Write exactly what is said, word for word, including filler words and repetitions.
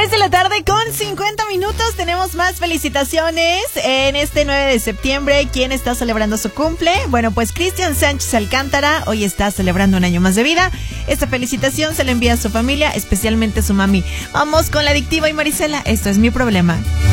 seis de la tarde con cincuenta minutos. Tenemos más felicitaciones en este nueve de septiembre. ¿Quién está celebrando su cumple? Bueno, pues Cristian Sánchez Alcántara hoy está celebrando un año más de vida. Esta felicitación se le envía a su familia, especialmente a su mami. Vamos con la adictiva y Marisela. Esto es Mi Problema.